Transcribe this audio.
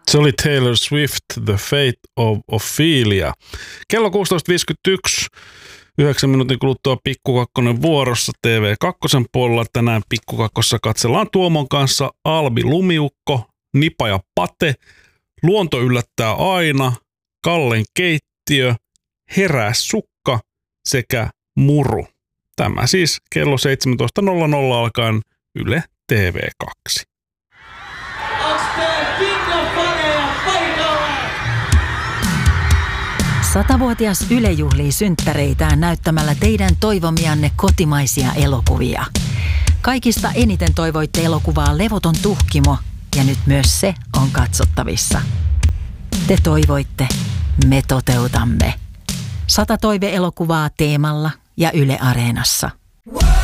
Se oli Taylor Swift, The Fate of Ophelia. Kello 16.51, 9 minuutin kuluttua Pikku Kakkonen vuorossa TV2 puolella. Tänään Pikku Kakkossa katsellaan Tuomon kanssa Albi Lumiukko, Nipa ja Pate, Luonto yllättää aina, Kallen keittiö, Herää sukka sekä Muru. Tämä siis kello 17.00 alkaen Yle TV2. 100-vuotias Yle juhlii synttäreitään näyttämällä teidän toivomianne kotimaisia elokuvia. Kaikista eniten toivoitte elokuvaa Levoton tuhkimo, ja nyt myös se on katsottavissa. Te toivoitte, me toteutamme. 100 toive-elokuvaa Teemalla ja Yle Areenassa.